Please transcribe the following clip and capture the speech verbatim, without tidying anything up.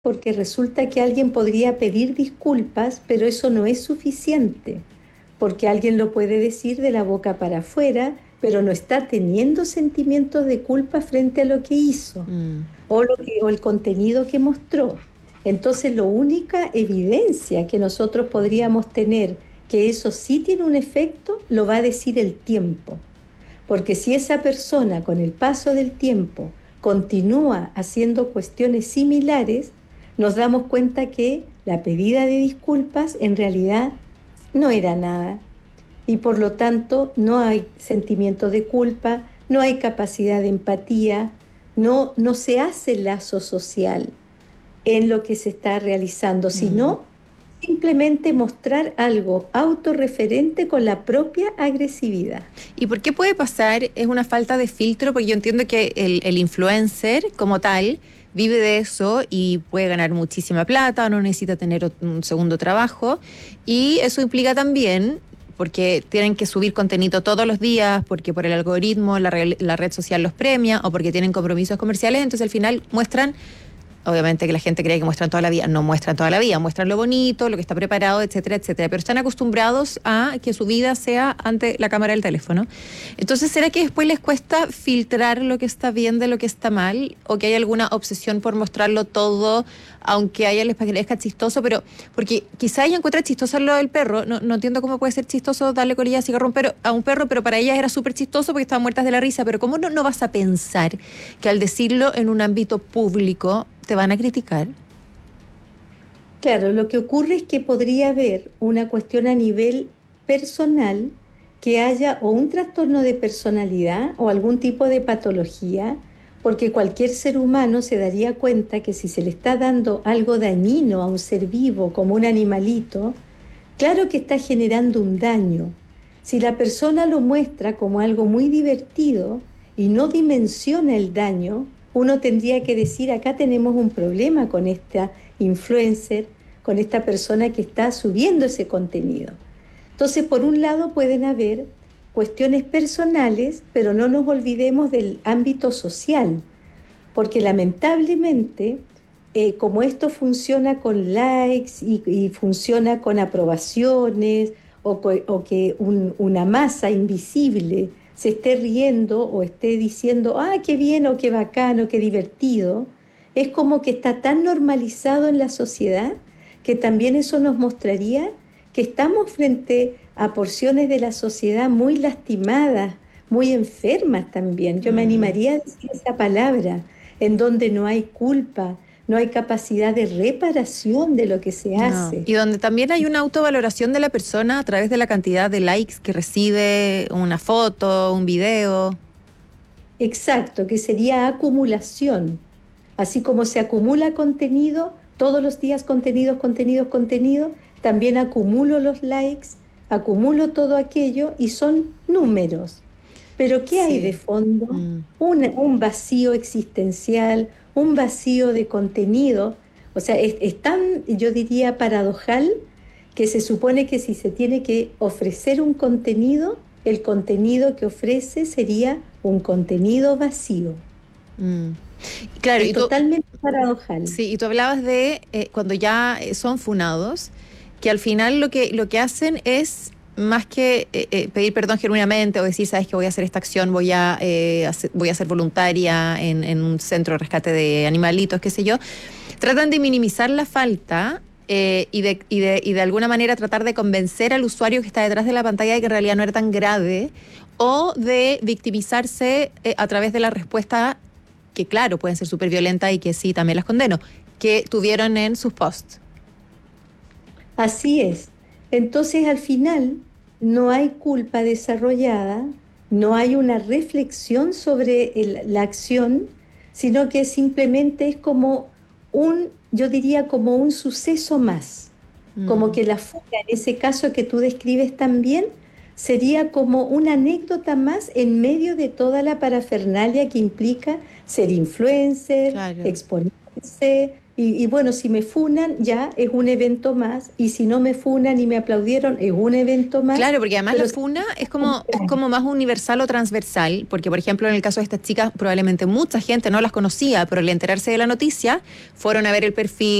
porque resulta que alguien podría pedir disculpas, pero eso no es suficiente, porque alguien lo puede decir de la boca para afuera, pero no está teniendo sentimientos de culpa frente a lo que hizo Mm. o, lo que, o el contenido que mostró. Entonces, la única evidencia que nosotros podríamos tener que eso sí tiene un efecto, lo va a decir el tiempo. Porque si esa persona con el paso del tiempo continúa haciendo cuestiones similares, nos damos cuenta que la pedida de disculpas en realidad no era nada y por lo tanto no hay sentimiento de culpa, no hay capacidad de empatía, no, no se hace lazo social en lo que se está realizando, Mm. sino simplemente mostrar algo autorreferente con la propia agresividad. ¿Y por qué puede pasar? ¿Es una falta de filtro? Porque yo entiendo que el, el influencer como tal vive de eso y puede ganar muchísima plata, no necesita tener ot- un segundo trabajo. Y eso implica también, porque tienen que subir contenido todos los días, porque por el algoritmo la, re- la red social los premia o porque tienen compromisos comerciales, entonces al final muestran. Obviamente que la gente cree que muestran toda la vida, no muestran toda la vida, muestran lo bonito, lo que está preparado, etcétera, etcétera, pero están acostumbrados a que su vida sea ante la cámara del teléfono. Entonces, ¿será que después les cuesta filtrar lo que está bien de lo que está mal? ¿O que hay alguna obsesión por mostrarlo todo, aunque a ella les parezca chistoso? Pero, porque quizá ella encuentra chistoso lo del perro, no, no entiendo cómo puede ser chistoso darle colilla de cigarro a un perro, a un perro, pero para ellas era súper chistoso porque estaban muertas de la risa, pero ¿cómo no, no vas a pensar que al decirlo en un ámbito público te van a criticar? Claro, lo que ocurre es que podría haber una cuestión a nivel personal, que haya o un trastorno de personalidad o algún tipo de patología, porque cualquier ser humano se daría cuenta que si se le está dando algo dañino a un ser vivo como un animalito, claro que está generando un daño. Si la persona lo muestra como algo muy divertido y no dimensiona el daño, uno tendría que decir, acá tenemos un problema con esta influencer, con esta persona que está subiendo ese contenido. Entonces, por un lado pueden haber cuestiones personales, pero no nos olvidemos del ámbito social, porque lamentablemente, eh, como esto funciona con likes y, y funciona con aprobaciones, o, co- o que un- una masa invisible se esté riendo o esté diciendo, ah, qué bien o qué bacano, qué divertido, es como que está tan normalizado en la sociedad que también eso nos mostraría que estamos frente a porciones de la sociedad muy lastimadas, muy enfermas también. Yo me Mm. animaría a decir esa palabra, en donde no hay culpa, no hay capacidad de reparación de lo que se No. hace. Y donde también hay una autovaloración de la persona a través de la cantidad de likes que recibe una foto, un video. Exacto, que sería acumulación. Así como se acumula contenido, todos los días contenidos, contenidos, contenido, también acumulo los likes, acumulo todo aquello y son números. Pero ¿qué hay de Sí. fondo? Mm. Un, un vacío existencial, un vacío de contenido. O sea, es, es tan, yo diría, paradojal que se supone que si se tiene que ofrecer un contenido, el contenido que ofrece sería un contenido vacío. Mm. Claro, Es y tú, totalmente paradojal. sí, y tú hablabas de eh, cuando ya eh, son funados, que al final lo que, lo que hacen es más que eh, eh, pedir perdón genuinamente o decir, sabes que voy a hacer esta acción, voy a, eh, hacer- voy a ser voluntaria en, en un centro de rescate de animalitos, qué sé yo, tratan de minimizar la falta eh, y, de, y, de, y de alguna manera tratar de convencer al usuario que está detrás de la pantalla de que en realidad no era tan grave o de victimizarse eh, a través de la respuesta que claro, pueden ser súper violentas y que sí, también las condeno, que tuvieron en sus posts. Así es. Entonces, al final, no hay culpa desarrollada, no hay una reflexión sobre el- la acción, sino que simplemente es como un, yo diría, como un suceso más. Como Mm. que la fuga, en ese caso que tú describes también, sería como una anécdota más en medio de toda la parafernalia que implica ser influencer, Claro. exponerse Y, y bueno, si me funan ya es un evento más, y si no me funan y me aplaudieron es un evento más. Claro, porque además Pero la si- funa es como, es como más universal o transversal, porque por ejemplo en el caso de estas chicas probablemente mucha gente no las conocía, pero al enterarse de la noticia fueron a ver el perfil,